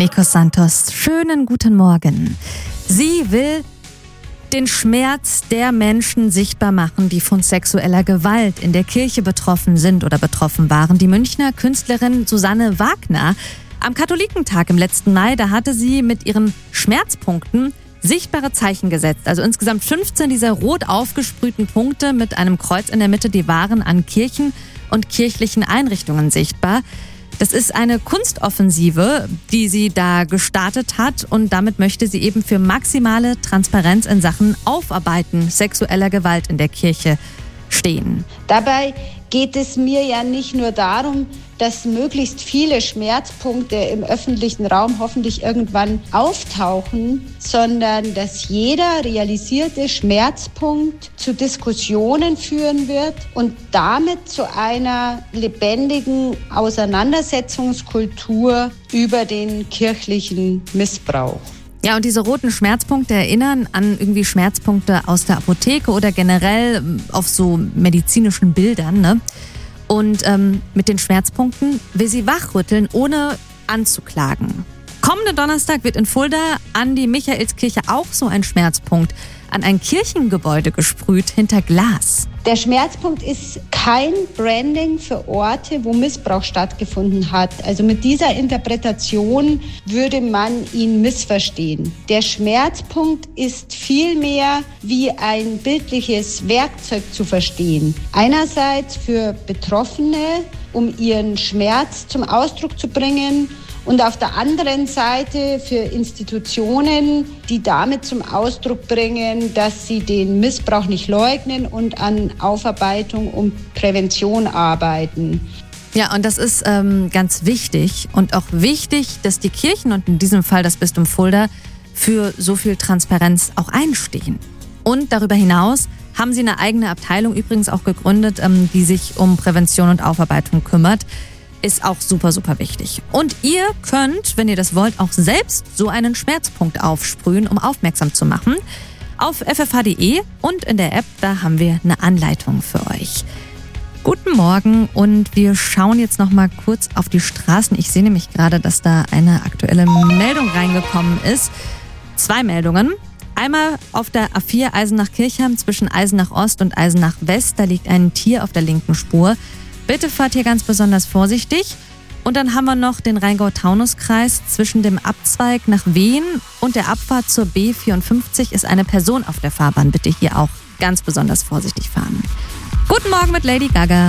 Nikos Santos. Schönen guten Morgen. Sie will den Schmerz der Menschen sichtbar machen, die von sexueller Gewalt in der Kirche betroffen sind oder betroffen waren. Die Münchner Künstlerin Susanne Wagner. Am Katholikentag im letzten Mai, da hatte sie mit ihren Schmerzpunkten sichtbare Zeichen gesetzt. Also insgesamt 15 dieser rot aufgesprühten Punkte mit einem Kreuz in der Mitte, die waren an Kirchen und kirchlichen Einrichtungen sichtbar. Das ist eine Kunstoffensive, die sie da gestartet hat, und damit möchte sie eben für maximale Transparenz in Sachen Aufarbeiten sexueller Gewalt in der Kirche stehen. Dabei geht es mir ja nicht nur darum, dass möglichst viele Schmerzpunkte im öffentlichen Raum hoffentlich irgendwann auftauchen, sondern dass jeder realisierte Schmerzpunkt zu Diskussionen führen wird und damit zu einer lebendigen Auseinandersetzungskultur über den kirchlichen Missbrauch. Ja, und diese roten Schmerzpunkte erinnern an irgendwie Schmerzpunkte aus der Apotheke oder generell auf so medizinischen Bildern, ne? Und mit den Schmerzpunkten will sie wachrütteln, ohne anzuklagen. Kommenden Donnerstag wird in Fulda an die Michaelskirche auch so ein Schmerzpunkt an ein Kirchengebäude gesprüht hinter Glas. Der Schmerzpunkt ist kein Branding für Orte, wo Missbrauch stattgefunden hat. Also mit dieser Interpretation würde man ihn missverstehen. Der Schmerzpunkt ist vielmehr wie ein bildliches Werkzeug zu verstehen. Einerseits für Betroffene, um ihren Schmerz zum Ausdruck zu bringen, und auf der anderen Seite für Institutionen, die damit zum Ausdruck bringen, dass sie den Missbrauch nicht leugnen und an Aufarbeitung und Prävention arbeiten. Ja, und das ist ganz wichtig und auch wichtig, dass die Kirchen und in diesem Fall das Bistum Fulda für so viel Transparenz auch einstehen. Und darüber hinaus haben sie eine eigene Abteilung übrigens auch gegründet, die sich um Prävention und Aufarbeitung kümmert. Ist auch super, super wichtig. Und ihr könnt, wenn ihr das wollt, auch selbst so einen Schmerzpunkt aufsprühen, um aufmerksam zu machen. Auf ffh.de und in der App, da haben wir eine Anleitung für euch. Guten Morgen, und wir schauen jetzt noch mal kurz auf die Straßen. Ich sehe nämlich gerade, dass da eine aktuelle Meldung reingekommen ist. 2 Meldungen. Einmal auf der A4 Eisenach-Kirchheim zwischen Eisenach Ost und Eisenach West. Da liegt ein Tier auf der linken Spur. Bitte fahrt hier ganz besonders vorsichtig. Und dann haben wir noch den Rheingau-Taunus-Kreis. Zwischen dem Abzweig nach Wehen und der Abfahrt zur B54 ist eine Person auf der Fahrbahn. Bitte hier auch ganz besonders vorsichtig fahren. Guten Morgen mit Lady Gaga.